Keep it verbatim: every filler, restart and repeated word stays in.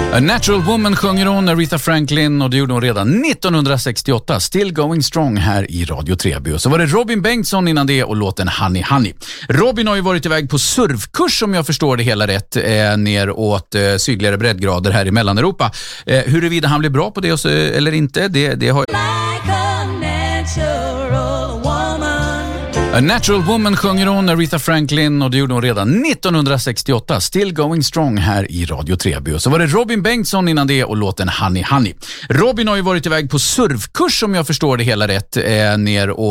A Natural Woman sjunger hon, Aretha Franklin, och det gjorde hon redan nittonhundrasextioåtta. Still Going Strong här i Radio Treby. Så var det Robin Bengtsson innan det och låten Honey Honey. Robin har ju varit iväg på surfkurs, om jag förstår det hela rätt, eh, ner åt eh, sydligare breddgrader här i Mellaneuropa. Eh, huruvida han blir bra på det och så, eller inte, det, det har... A Natural Woman sjunger hon, Aretha Franklin, och det gjorde hon redan nittonhundrasextioåtta. Still Going Strong här i Radio Treby. Så var det Robin Bengtsson innan det och låten Honey Honey. Robin har ju varit iväg på surfkurs, om jag förstår det hela rätt, eh, ner och